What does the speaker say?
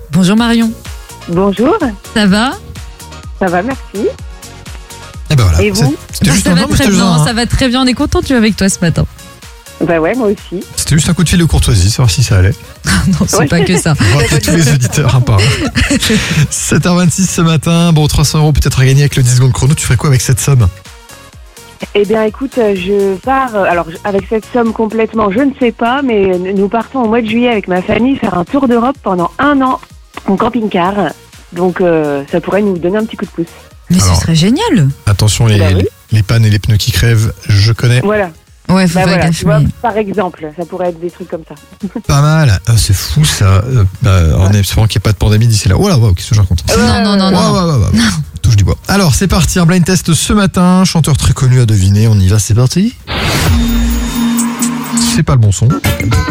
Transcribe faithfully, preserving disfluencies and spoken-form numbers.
Bonjour Marion. Bonjour, Ça va? ça va, merci. Et ben voilà. Et vous? C'est- C'était Bah, juste ça un va non, mais très c'était juste bien, un- ça va très bien. On est content de jouer avec toi ce matin. Bah ouais, moi aussi. C'était juste un coup de fil de courtoisie, savoir si ça allait. Non, c'est Ouais. pas que ça. On va rappeler tous les auditeurs un par un. sept heures vingt-six ce matin. Bon, trois cents euros peut-être à gagner avec le dix secondes chrono. Tu ferais quoi avec cette somme? Eh bien, écoute, euh, je pars, euh, alors je- avec cette somme complètement, je ne sais pas, mais euh, nous partons au mois de juillet avec ma famille faire un tour d'Europe pendant un an en camping-car. Donc, euh, ça pourrait nous donner un petit coup de pouce. Mais Alors. ce serait génial. Attention, les, Bah oui. les, les pannes et les pneus qui crèvent, je connais. Voilà, Ouais, faut bah faire voilà, gaffe. tu vois, mais- par exemple, ça pourrait être des trucs comme ça. Pas mal. Ah, c'est fou ça. Euh, bah, en espérant qu'il n'y ait pas de pandémie d'ici là. Oh là, wow, qu'est-ce que je raconte? Non, non, non, Ouais, non. ouais, ouais, ouais, ouais. Touche du bois. Alors, c'est parti. Un blind test ce matin. Chanteur très connu à deviner. On y va, c'est parti. C'est pas le bon son.